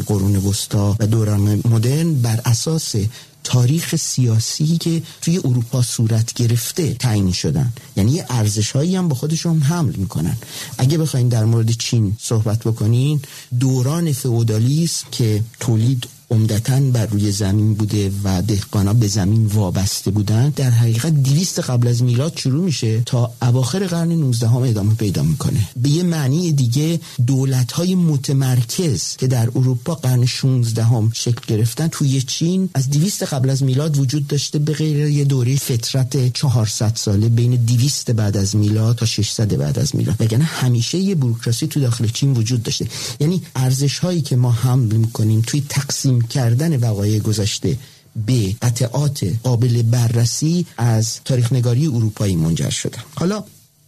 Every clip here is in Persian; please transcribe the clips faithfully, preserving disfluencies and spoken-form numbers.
قرون وسطا و دوران مدرن بر اساس تاریخ سیاسی که توی اروپا صورت گرفته تعیین شدن، یعنی یه ارزش‌هایی هم با خودشون حمل میکنن. اگه بخواین در مورد چین صحبت بکنین، دوران فئودالیسم که تولید عمدتاً بر روی زمین بوده و دهقانا به زمین وابسته بودن، در حقیقت دویست قبل از میلاد شروع میشه تا اواخر قرن نوزدهم ادامه پیدا میکنه. به یه معنی دیگه دولت‌های متمرکز که در اروپا قرن شانزدهم شکل گرفتن توی چین از دویست قبل از میلاد وجود داشته، به غیر یه دوره فترت چهارصد ساله بین دویست بعد از میلاد تا ششصد بعد از میلاد، وگرنه همیشه یه بوروکراسی تو داخل چین وجود داشته. یعنی ارزش‌هایی که ما حمل می‌کنیم توی تقسیم کردن وقایع گذشته به قطعات قابل بررسی از تاریخ نگاری اروپایی منجر شده. حالا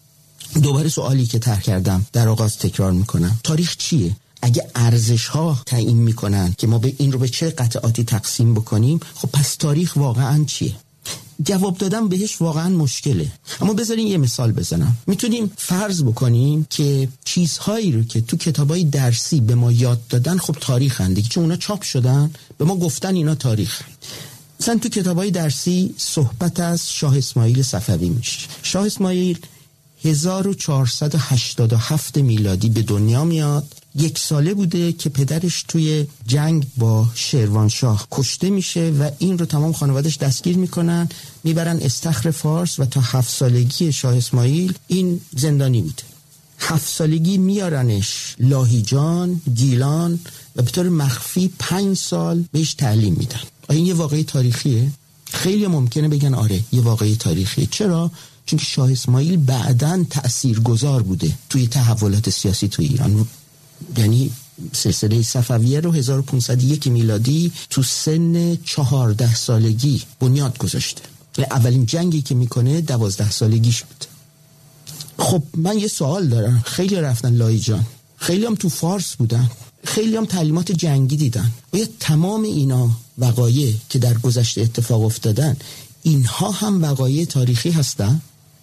دوباره سوالی که طرح کردم در آغاز تکرار میکنم، تاریخ چیه؟ اگه ارزش ها تعیین میکنن که ما به این رو به چه قطعاتی تقسیم بکنیم، خب پس تاریخ واقعا چیه؟ جواب دادم بهش واقعا مشکله، اما بذارین یه مثال بزنم. میتونیم فرض بکنیم که چیزهایی رو که تو کتابای درسی به ما یاد دادن خب تاریخ هن دیگه، چون اونا چاپ شدن به ما گفتن اینا تاریخ. مثلا تو کتابای درسی صحبت از شاه اسماعیل صفوی میشه. شاه اسماعیل هزار و چهارصد و هشتاد و هفت میلادی به دنیا میاد. یک ساله بوده که پدرش توی جنگ با شیروانشاه کشته میشه و این رو تمام خانوادش دستگیر میکنن، میبرن استخر فارس و تا هفت سالگی شاه اسماعیل این زندانی بوده. هفت سالگی میارنش لاهیجان، گیلان و به طور مخفی پنج سال بهش تعلیم میدن. آیا این یه واقعی تاریخیه؟ خیلی ممکنه بگن آره یه واقعی تاریخیه. چرا؟ چون شاه اسماعیل بعداً تأثیرگذار بوده توی تحولات سیاسی توی ایران. یعنی سلسله صفویه رو هزار و پانصد و یک میلادی تو سن چهارده سالگی بنیاد گذاشته. اولین جنگی که میکنه دوازده سالگیش بود. خب من یه سوال دارم، خیلی رفتن لاهیجان، خیلی هم تو فارس بودن، خیلی هم تعلیمات جنگی دیدن. آیا تمام اینا وقایع که در گذشته اتفاق افتادن اینها هم وقایع تاریخی هستن؟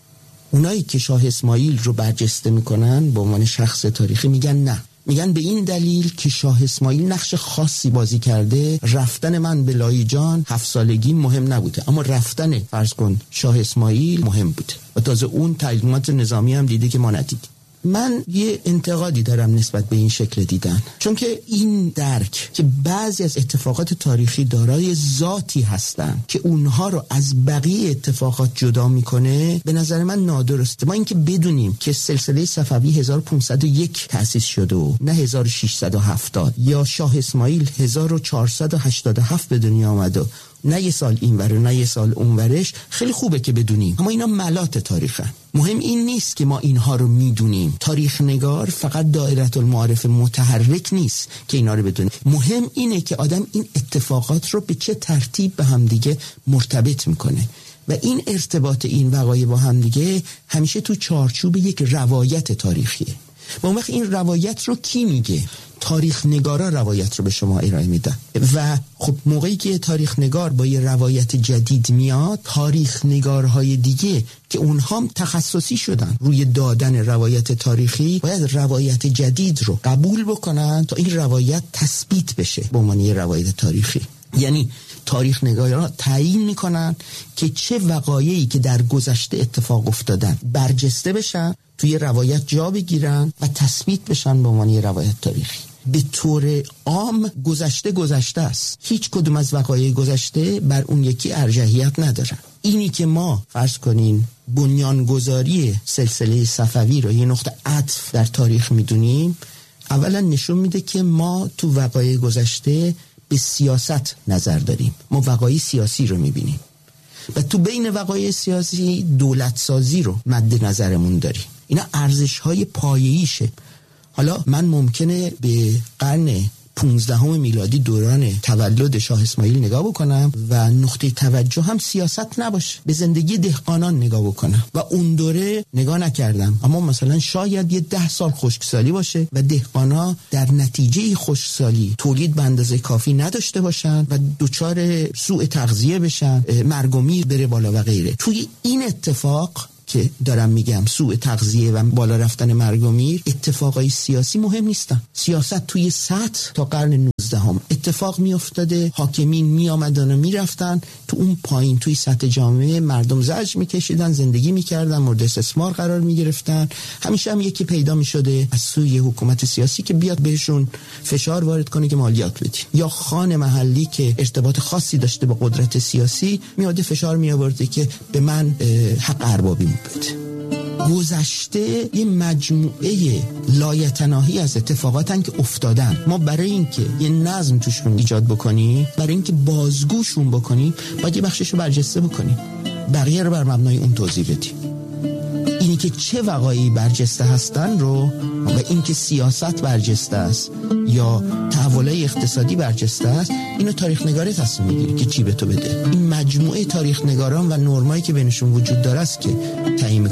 اونایی که شاه اسماعیل رو برجسته میکنن به عنوان شخص تاریخی میگن نه، میگن به این دلیل که شاه اسماعیل نقش خاصی بازی کرده، رفتن من به لاهیجان هفت سالگی مهم نبوده، اما رفتن فرض کن شاه اسماعیل مهم بوده و تازه اون تعلیمات نظامی هم دیده که ما ندیدیم. من یه انتقادی دارم نسبت به این شکل دیدن، چون که این درک که بعضی از اتفاقات تاریخی دارای ذاتی هستن که اونها رو از بقیه اتفاقات جدا میکنه به نظر من نادرسته. ما اینکه بدونیم که سلسله صفوی هزار و پانصد و یک تأسیس شده و نه هزار و ششصد و هفتاد، یا شاه اسماعیل هزار و چهارصد و هشتاد و هفت به دنیا آمده، نه یه سال این ور نه یه سال اون ورش، خیلی خوبه که بدونیم، اما اینا ملات تاریخن. مهم این نیست که ما اینها رو میدونیم. تاریخ نگار فقط دایره المعارف متحرک نیست که اینا رو بدونه. مهم اینه که آدم این اتفاقات رو به چه ترتیب به هم دیگه مرتبط میکنه و این ارتباط این وقایع با هم دیگه همیشه تو چارچوب یک روایت تاریخیه. و اون وقت این روایت رو کی میگه؟ تاریخ نگارا روایت رو به شما ارائه میدن و خب موقعی که تاریخ نگار با یه روایت جدید میاد، تاریخ نگارهای دیگه که اونها هم تخصصی شدن روی دادن روایت تاریخی باید روایت جدید رو قبول بکنن تا این روایت تثبیت بشه به عنوان یه روایت تاریخی. یعنی تاریخ نگارا تعیین میکنن که چه وقایعی که در گذشته اتفاق افتادن برجسته بشن، توی روایت جا بگیرن و تثبیت بشن به عنوان یه روایت تاریخی. به طور عام گذشته گذشته است، هیچ کدوم از وقایع گذشته بر اون یکی ارجحیت ندارن. اینی که ما فرض کنین بنیانگذاری سلسله صفوی رو یه نقطه عطف در تاریخ میدونیم، اولا نشون میده که ما تو وقایع گذشته به سیاست نظر داریم. ما وقایع سیاسی رو میبینیم و تو بین وقایع سیاسی دولت سازی رو مد نظرمون داریم. اینا ارزش‌های پایه‌ایشه. حالا من ممکنه به قرن پانزدهم میلادی دوران تولد شاه اسماعیل نگاه بکنم و نقطه توجه هم سیاست نباشه، به زندگی دهقانان نگاه بکنم و اون دوره نگاه نکردم، اما مثلا شاید یه ده سال خشکسالی باشه و دهقانا در نتیجه خشکسالی تولید به اندازه کافی نداشته باشن و دچار سوء تغذیه بشن، مرگ و میر بره بالا و غیره. توی این اتفاق که دارم میگم، سوء تغذیه و بالا رفتن مرگ و میر، اتفاقای سیاسی مهم نیستن. سیاست توی سطح تا قرن نوزدهم اتفاق میافتاده، حاکمین میآمدن و میرفتن، تو اون پایین توی سطح جامعه مردم زجر میکشیدن، زندگی میکردن، مورد استثمار قرار میگرفتن. همیشه هم یکی پیدا میشده از سوی حکومت سیاسی که بیاد بهشون فشار وارد کنه که مالیات بدین، یا خان محلی که ارتباط خاصی داشته با قدرت سیاسی میاده فشار میآورده که به من حق اربابی بده. گذشته یه مجموعه لایتناهی از اتفاقاتن که افتادن. ما برای اینکه یه نظم توشون ایجاد بکنیم، برای اینکه بازگوشون بکنیم، باید یه بخششو برجسته بکنیم، بقیه رو بر مبنای اون توضیح بدیم. اینی که چه وقایعی برجسته هستن رو و اینکه سیاست برجسته است یا تحولات اقتصادی برجسته است، اینو تاریخ نگاره تصمیم میگیره که چی به تو بده. این مجموعه تاریخ نگاران و نرمایی که بینشون وجود داره است که تعیین